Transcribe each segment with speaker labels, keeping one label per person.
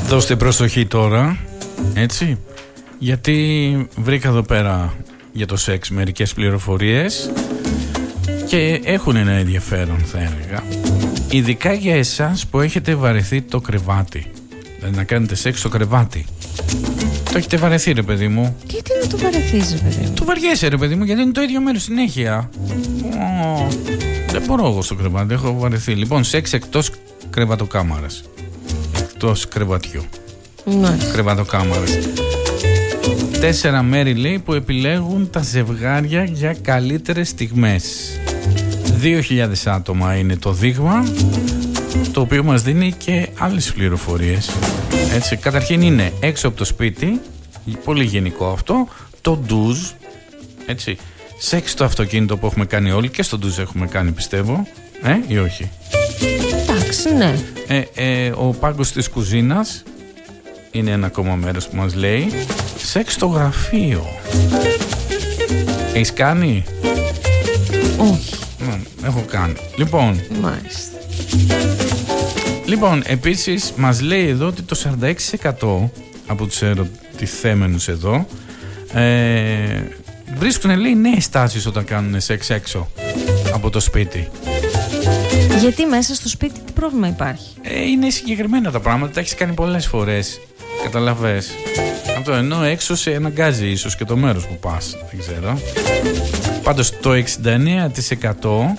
Speaker 1: Δώστε προσοχή τώρα, έτσι, γιατί βρήκα εδώ πέρα για το σεξ μερικές πληροφορίες και έχουν ένα ενδιαφέρον, θα έλεγα. Ειδικά για εσάς που έχετε βαρεθεί το κρεβάτι. Δηλαδή να κάνετε σεξ στο κρεβάτι. Το έχετε βαρεθεί, ρε παιδί μου.
Speaker 2: Γιατί να το βαρεθείς, ρε παιδί μου?
Speaker 1: Το βαριέσαι, ρε παιδί μου, γιατί είναι το ίδιο μέρος συνέχεια. Δεν μπορώ εγώ στο κρεβάτι, έχω βαρεθεί. Λοιπόν, σεξ εκτός κρεβατοκάμαρας. Εκτός κρεβατιού.
Speaker 2: Ναι.
Speaker 1: Κρεβατοκάμαρας. 4 μέρη, λέει, που επιλέγουν τα ζευγάρια για καλύτερες στιγμές. 2.000 άτομα είναι το δείγμα, το οποίο μας δίνει και άλλες πληροφορίες. Έτσι, καταρχήν είναι έξω από το σπίτι, πολύ γενικό αυτό, το ντουζ, έτσι, σεξ στο αυτοκίνητο που έχουμε κάνει όλοι, και στο ντουζ έχουμε κάνει, πιστεύω, ή όχι?
Speaker 2: Εντάξει, ναι.
Speaker 1: Ο πάγκος της κουζίνας είναι ένα ακόμα μέρος που μας λέει. Σεξ στο γραφείο. Έχεις κάνει?
Speaker 2: Όχι.
Speaker 1: Έχω κάνει.
Speaker 2: Μάλιστα.
Speaker 1: Λοιπόν, επίσης μας λέει εδώ ότι το 46% από τους ερωτηθέμενους εδώ βρίσκουν, λέει, νέες τάσεις όταν κάνουν σεξ έξω από το σπίτι.
Speaker 2: Γιατί μέσα στο σπίτι τι πρόβλημα υπάρχει?
Speaker 1: Είναι συγκεκριμένα τα πράγματα, τα έχεις κάνει πολλές φορές. Καταλαβες. Αυτό, ενώ έξω σε αναγκάζει ίσως και το μέρος που πας. Δεν ξέρω. Πάντως το 69%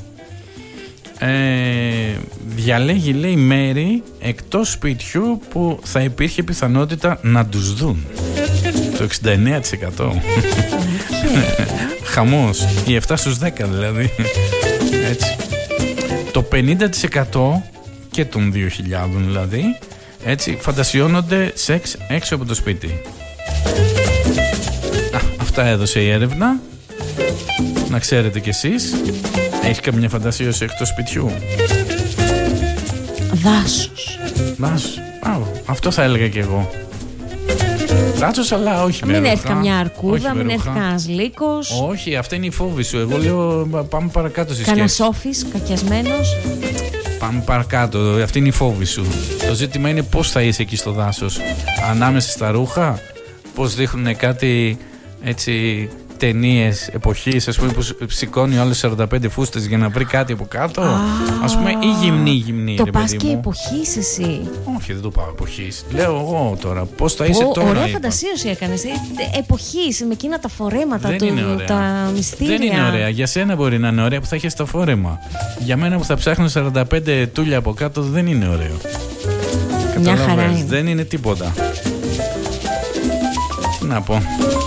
Speaker 1: διαλέγει, λέει, μέρη εκτός σπιτιού που θα υπήρχε πιθανότητα να τους δουν. Το 69%. Χαμός. Οι 7 στους 10 δηλαδή. Έτσι. Το 50% και των 2.000 δηλαδή, έτσι, φαντασιώνονται σεξ έξω από το σπίτι. Αυτά έδωσε η έρευνα. Να ξέρετε κι εσείς. Έχεις καμιά φαντασίωση εκτός σπιτιού?
Speaker 2: Δάσος.
Speaker 1: Δάσος. Αυτό θα έλεγα κι εγώ. Δάσος, αλλά όχι με ρούχα.
Speaker 2: Μην έρθει καμιά αρκούδα, μην έρθει κανένας λύκος.
Speaker 1: Όχι, αυτή είναι η φόβη σου. Εγώ λέω πάμε παρακάτω στη σκέψη.
Speaker 2: Κανένας σόφης, κακιασμένος.
Speaker 1: Πάμε παρακάτω, αυτή είναι η φόβη σου. Το ζήτημα είναι πώς θα είσαι εκεί στο δάσος. Ανάμεσα στα ρούχα, πώς δείχνουν κάτι, έτσι, ταινίες εποχής, ας πούμε, που σηκώνει όλες 45 φούστες για να βρει κάτι από κάτω. Ας πούμε, ή γυμνή.
Speaker 2: Το πας και εποχής εσύ?
Speaker 1: Όχι, δεν το πάω εποχής. Λέω εγώ τώρα, πώς θα είσαι τώρα.
Speaker 2: Ωραία φαντασίωση έκανες. Εποχής, με εκείνα τα φορέματα του, τα μυστήρια.
Speaker 1: Δεν είναι ωραία. Για σένα μπορεί να είναι ωραία που θα έχεις τα φόρεμα. Για μένα που θα ψάχνω 45 τούλια από κάτω δεν είναι ωραίο.
Speaker 2: Μια χαρά είναι.
Speaker 1: Δεν είναι τίποτα. Τι να πω.